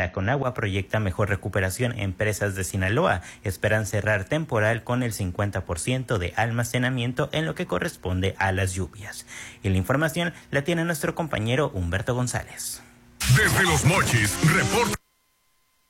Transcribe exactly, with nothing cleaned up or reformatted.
La Conagua proyecta mejor recuperación en presas de Sinaloa. Esperan cerrar temporal con el cincuenta por ciento de almacenamiento en lo que corresponde a las lluvias. Y la información la tiene nuestro compañero Humberto González. Desde Los Mochis, reporta